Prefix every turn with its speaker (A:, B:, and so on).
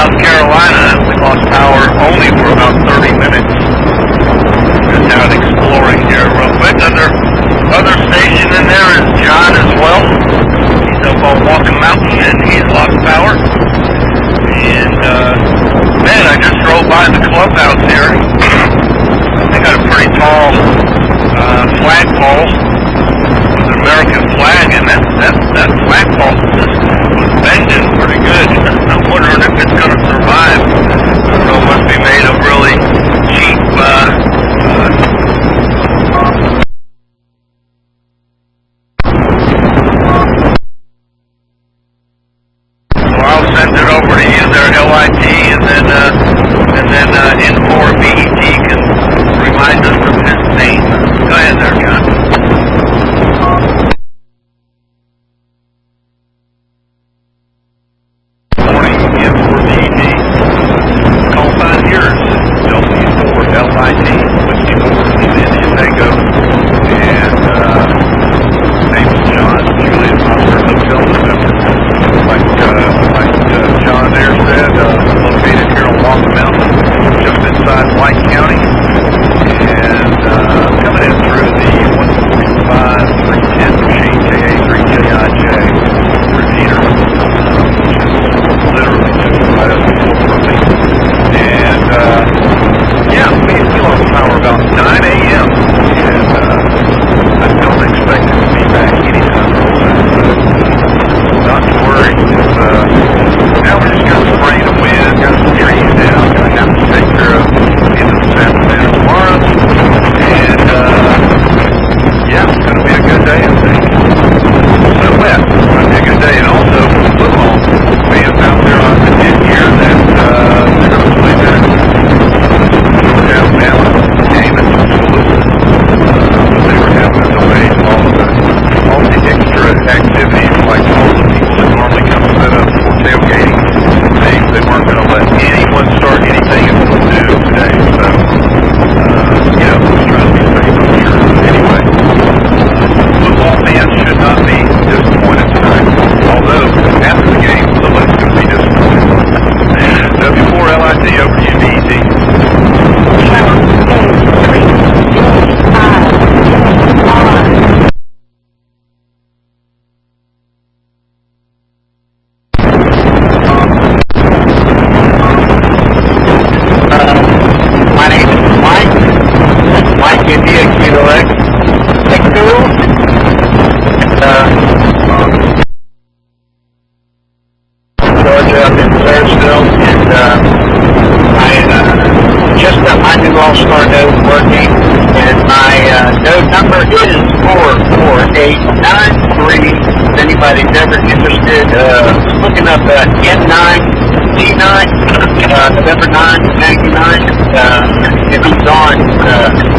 A: South Carolina, we lost power only for about 30 minutes. Just out exploring here real quick. Other station in there is John as well. He's up on Walking Mountain and he's lost power. And man, I just drove by the clubhouse here. They got a pretty tall flagpole with an American flag, and that flagpole just was bending pretty good. I'm wondering if it's going to survive. So it must be made of really cheap so I'll send it over to you there, LIT, and then N4BET can remind us of his name. Go ahead there, John. Morning, N4BET. Call sign here is W4LIT, Whiskey 4 in Indian Tango. And name is John, Juliet Oscar Hotel November. Like John there said, located here on Walking Mountain, just inside White County. And coming in through the 145 310 machine, KA3JIJ repeater, which is literally just right up the floor from me. And yeah, we lost power about 9 a.m. and I don't expect it to be back anytime soon. Not to worry. Now we're just going to spray the wind, got some trees down, going to have to take care of into this afternoon and tomorrow. And yeah, it's going to be a good day, I think. So wet. It's going to be a good day. And also for the football fans out there, I did hear that they're going to play their Alabama game in Tuscaloosa. They were having to delay all the extra activities, like all the people that normally come set up for tailgating things. They weren't going to let anyone start anything until noon today. So yeah, we're trying to be safe, I'm sure. Anyway, football fans should not be disappointed tonight. Although after the game, somebody's going to be disappointed. W4LIT over to you, BET. My name is Mike. Mike India Kilo X. Georgia up in Thursville, and just got my new All-Star node working, and my node number is 44893. If anybody's ever interested, looking up N9D9, November 9, 99. If he's on